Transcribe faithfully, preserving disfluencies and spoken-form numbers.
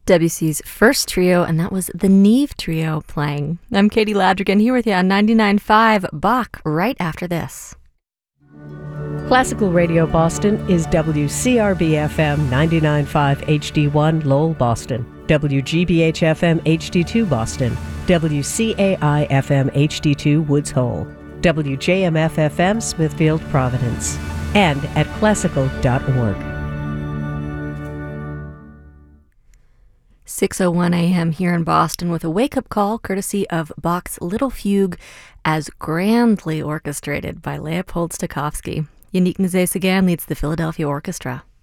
Debussy's first trio, and that was the Neve Trio playing. I'm Katie Ladrigan here with you on ninety-nine point five Bach right after this. Classical Radio Boston is W C R B F M ninety-nine point five H D one Lowell, Boston, W G B H F M H D two Boston, W C A I F M H D two Woods Hole, W J M F F M Smithfield, Providence, and at classical dot org. six oh one a.m. here in Boston with a wake-up call courtesy of Bach's Little Fugue as grandly orchestrated by Leopold Stokowski. Yannick Nézet-Séguin leads the Philadelphia Orchestra.